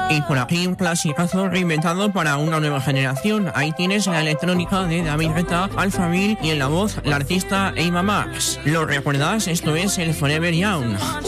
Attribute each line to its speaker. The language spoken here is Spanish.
Speaker 1: Y por aquí un clasicazo reinventado para una nueva generación. Ahí tienes la electrónica de David Guetta, Alphaville y en la voz la artista Ava Max. ¿Lo recuerdas? Esto es el Forever Young.